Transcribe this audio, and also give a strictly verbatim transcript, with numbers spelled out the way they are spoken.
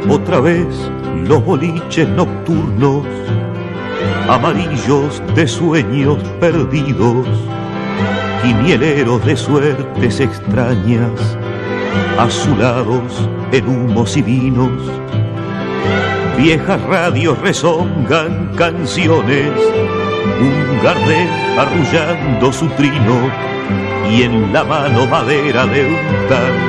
Otra vez los boliches nocturnos, amarillos de sueños perdidos, quinieleros de suertes extrañas, azulados en humos y vinos. Viejas radios rezongan canciones, un Gardel arrullando su trino, y en la mano madera de un tal